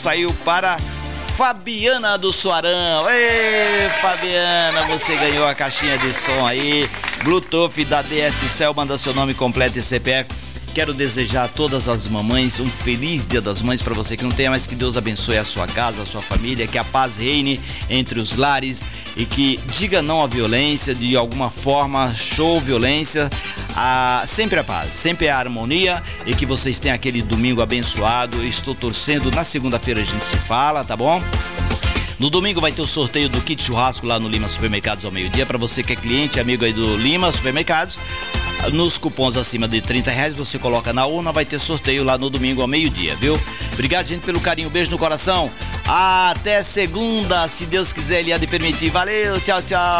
Saiu para Fabiana do Suarão. Ei, Fabiana, você ganhou a caixinha de som aí, Bluetooth da DSCell. Manda seu nome completo e CPF. Quero desejar a todas as mamães um feliz Dia das Mães para você que não tenha, mas que Deus abençoe a sua casa, a sua família, que a paz reine entre os lares e que diga não à violência, de alguma forma, show violência, sempre a paz, sempre a harmonia e que vocês tenham aquele domingo abençoado. Estou torcendo, na segunda-feira a gente se fala, tá bom? No domingo vai ter o sorteio do kit churrasco lá no Lima Supermercados ao meio-dia. Para você que é cliente, amigo aí do Lima Supermercados, nos cupons acima de R$30 você coloca na urna, vai ter sorteio lá no domingo ao meio-dia, viu? Obrigado, gente, pelo carinho, beijo no coração. Até segunda, se Deus quiser, Ele há de permitir. Valeu, tchau, tchau.